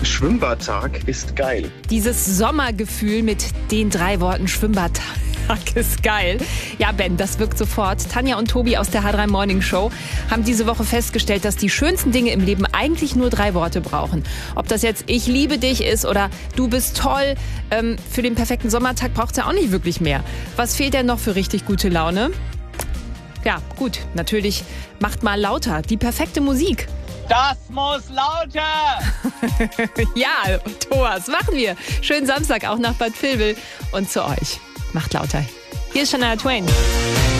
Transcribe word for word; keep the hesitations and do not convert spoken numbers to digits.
Schwimmbadtag ist geil. Dieses Sommergefühl mit den drei Worten Schwimmbadtag ist geil. Ja, Ben, das wirkt sofort. Tanja und Tobi aus der H drei Morning Show haben diese Woche festgestellt, dass die schönsten Dinge im Leben eigentlich nur drei Worte brauchen. Ob das jetzt ich liebe dich ist oder du bist toll. Ähm, für den perfekten Sommertag braucht es ja auch nicht wirklich mehr. Was fehlt denn noch für richtig gute Laune? Ja, gut, natürlich macht mal lauter die perfekte Musik. Das muss lauter! Ja, Thomas, machen wir. Schönen Samstag auch nach Bad Vilbel und zu euch. Macht lauter. Hier ist Shania Twain.